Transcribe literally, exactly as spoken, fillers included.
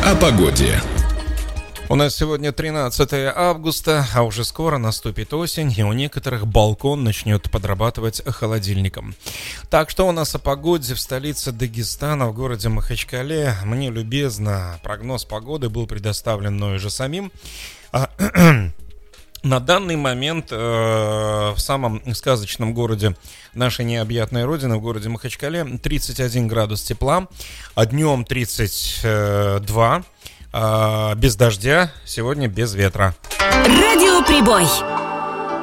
о погоде. У нас сегодня тринадцатое августа, а уже скоро наступит осень, и у некоторых балкон начнет подрабатывать холодильником. Так, что у нас о погоде в столице Дагестана, в городе Махачкале? Мне любезно прогноз погоды был предоставлен мною же самим. На данный момент э, в самом сказочном городе нашей необъятной родины, в городе Махачкале, тридцать один градус тепла, а днем тридцать два, э, без дождя, сегодня без ветра. Радиоприбой.